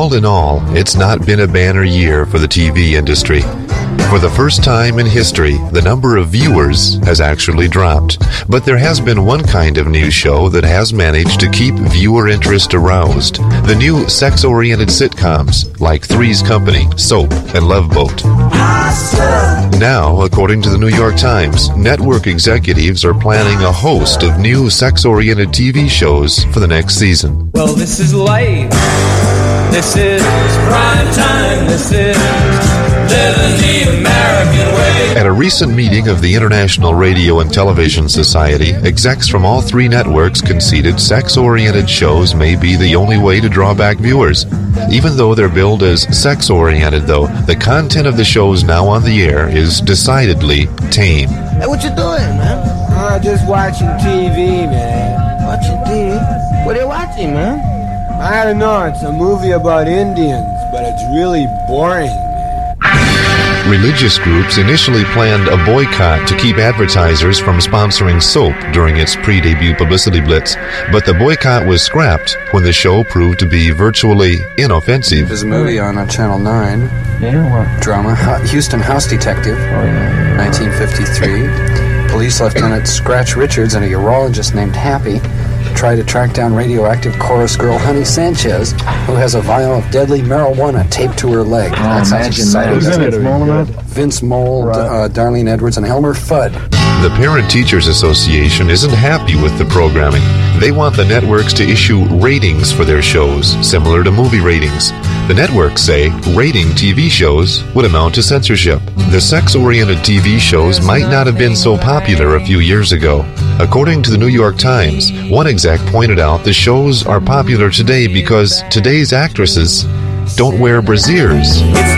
All in all, it's not been a banner year for the TV industry. For the first time in history, the number of viewers has actually dropped. But there has been one kind of news show that has managed to keep viewer interest aroused. The new sex-oriented sitcoms like Three's Company, Soap, and Love Boat. Now, according to the New York Times, network executives are planning a host of new sex-oriented TV shows for the next season. Well, this is life. This is prime time. This is living the American way. At a recent meeting of the International Radio and Television Society, execs from all three networks conceded sex-oriented shows may be the only way to draw back viewers. Even though they're billed as sex-oriented, though, the content of the shows now on the air is decidedly tame. Hey, what you doing, man? Just watching TV, man. Watching TV? What are you watching, man? I don't know. It's a movie about Indians, but it's really boring. Religious groups initially planned a boycott to keep advertisers from sponsoring Soap during its pre-debut publicity blitz, but the boycott was scrapped when the show proved to be virtually inoffensive. There's a movie on Channel 9. Yeah, what? Drama, Houston House Detective, 1953. Police Lieutenant Scratch Richards and a urologist named Happy try to track down radioactive chorus girl Honey Sanchez, who has a vial of deadly marijuana taped to her leg. That's imagine that. Who's in it? Vince Moll, Darlene Edwards, and Elmer Fudd. The Parent Teachers Association isn't happy with the programming. They want the networks to issue ratings for their shows, similar to movie ratings. The networks say rating TV shows would amount to censorship. The sex-oriented TV shows might not have been so popular a few years ago. According to the New York Times, one exec pointed out the shows are popular today because today's actresses don't wear brasiers.